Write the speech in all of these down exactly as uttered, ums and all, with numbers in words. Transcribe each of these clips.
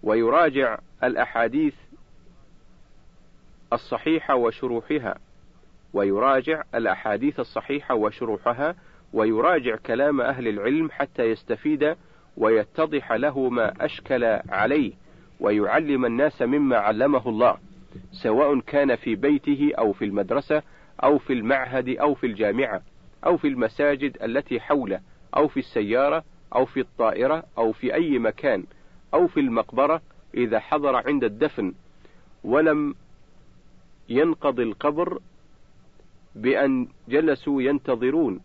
ويراجع الأحاديث الصحيحة وشروحها ويراجع الأحاديث الصحيحة وشروحها ويراجع كلام أهل العلم حتى يستفيد ويتضح له ما أشكل عليه، ويعلم الناس مما علمه الله، سواء كان في بيته أو في المدرسة أو في المعهد أو في الجامعة أو في المساجد التي حوله أو في السيارة أو في الطائرة أو في أي مكان أو في المقبرة إذا حضر عند الدفن ولم ينقضي القبر بأن جلسوا ينتظرون،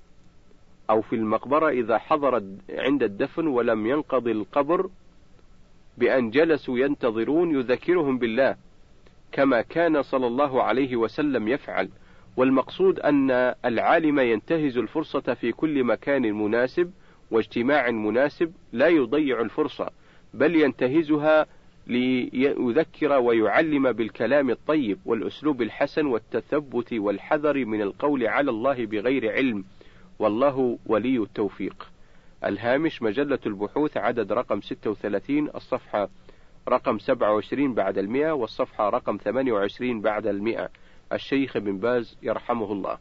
أو في المقبرة إذا حضر عند الدفن ولم ينقضي القبر بأن جلسوا ينتظرون يذكرهم بالله كما كان صلى الله عليه وسلم يفعل. والمقصود أن العالم ينتهز الفرصة في كل مكان مناسب واجتماع مناسب، لا يضيع الفرصة بل ينتهزها ليذكر ويعلم بالكلام الطيب والأسلوب الحسن والتثبت والحذر من القول على الله بغير علم، والله ولي التوفيق. الهامش: مجلة البحوث، عدد رقم ستة وثلاثين، الصفحة رقم سبعة وعشرين بعد المئة والصفحة رقم ثمانية وعشرين بعد المئة، الشيخ بن باز يرحمه الله.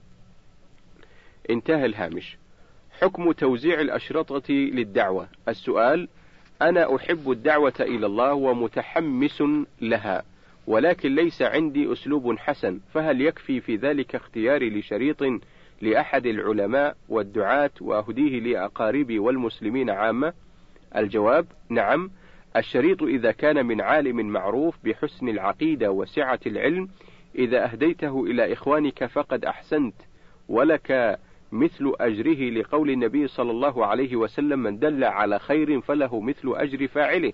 انتهى الهامش. حكم توزيع الأشرطة للدعوة. السؤال: أنا أحب الدعوة إلى الله ومتحمس لها، ولكن ليس عندي أسلوب حسن، فهل يكفي في ذلك اختياري لشريط لأحد العلماء والدعاة وأهديه لأقاربي والمسلمين عامة؟ الجواب: نعم، الشريط إذا كان من عالم معروف بحسن العقيدة وسعة العلم، إذا أهديته إلى إخوانك فقد أحسنت، ولك مثل أجره، لقول النبي صلى الله عليه وسلم: من دل على خير فله مثل أجر فاعله.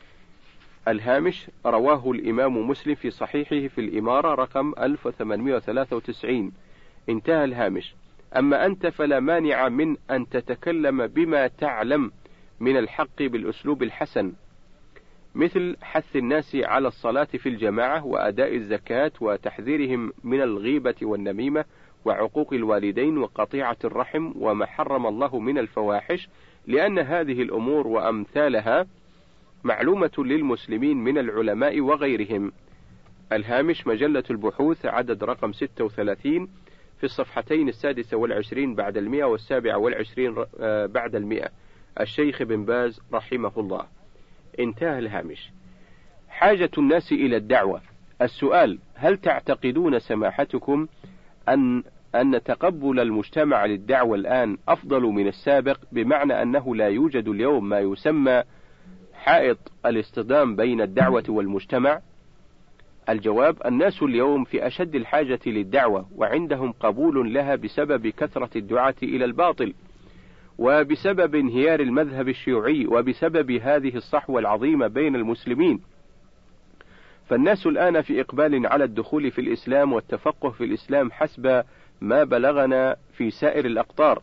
الهامش: رواه الإمام مسلم في صحيحه في الإمارة رقم ألف وثمانمئة وثلاثة وتسعين. انتهى الهامش. أما أنت فلا مانع من أن تتكلم بما تعلم من الحق بالأسلوب الحسن، مثل حث الناس على الصلاة في الجماعة وأداء الزكاة وتحذيرهم من الغيبة والنميمة وعقوق الوالدين وقطيعة الرحم وما حرم الله من الفواحش، لأن هذه الأمور وأمثالها معلومة للمسلمين من العلماء وغيرهم. الهامش: مجلة البحوث، عدد رقم ستة وثلاثين، في الصفحتين السادسة والعشرين بعد المئة والسابعة والعشرين بعد المئة، الشيخ بن باز رحمه الله. انتهى الهامش. حاجة الناس إلى الدعوة. السؤال: هل تعتقدون سماحتكم أن أن تقبل المجتمع للدعوة الآن أفضل من السابق، بمعنى أنه لا يوجد اليوم ما يسمى حائط الاصطدام بين الدعوة والمجتمع؟ الجواب: الناس اليوم في أشد الحاجة للدعوة، وعندهم قبول لها بسبب كثرة الدعاة إلى الباطل، وبسبب انهيار المذهب الشيوعي، وبسبب هذه الصحوة العظيمة بين المسلمين. فالناس الآن في إقبال على الدخول في الإسلام والتفقه في الإسلام حسب ما بلغنا في سائر الأقطار.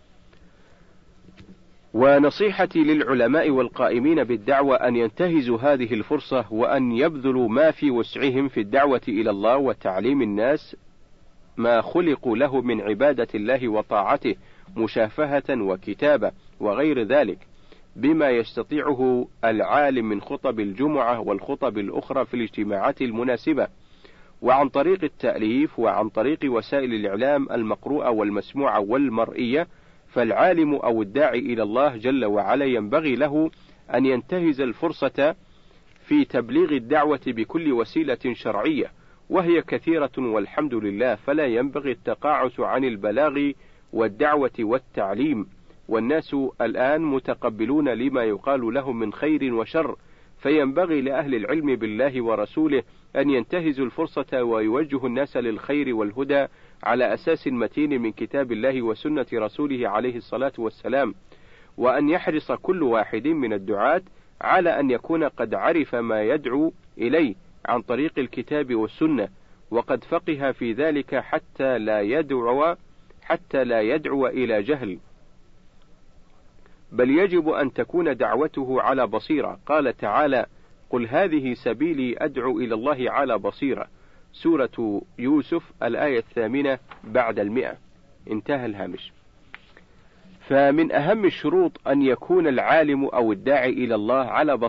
ونصيحتي للعلماء والقائمين بالدعوة أن ينتهزوا هذه الفرصة، وأن يبذلوا ما في وسعهم في الدعوة إلى الله وتعليم الناس ما خلقوا له من عبادة الله وطاعته، مشافهة وكتابة وغير ذلك، بما يستطيعه العالم من خطب الجمعة والخطب الأخرى في الاجتماعات المناسبة، وعن طريق التأليف، وعن طريق وسائل الإعلام المقروءة والمسموعة والمرئية. فالعالم أو الداعي إلى الله جل وعلا ينبغي له أن ينتهز الفرصة في تبليغ الدعوة بكل وسيلة شرعية، وهي كثيرة والحمد لله، فلا ينبغي التقاعس عن البلاغ والدعوة والتعليم. والناس الآن متقبلون لما يقال لهم من خير وشر، فينبغي لأهل العلم بالله ورسوله أن ينتهزوا الفرصة ويوجهوا الناس للخير والهدى على أساس متين من كتاب الله وسنة رسوله عليه الصلاة والسلام، وأن يحرص كل واحد من الدعاة على أن يكون قد عرف ما يدعو إليه عن طريق الكتاب والسنة، وقد فقه في ذلك حتى لا يدعو حتى لا يدعو إلى جهل، بل يجب أن تكون دعوته على بصيرة. قال تعالى: قل هذه سبيلي أدعو إلى الله على بصيرة، سورة يوسف الآية الثامنة بعد المئة. انتهى الهامش. فمن أهم الشروط أن يكون العالم أو الداعي إلى الله على بصيرة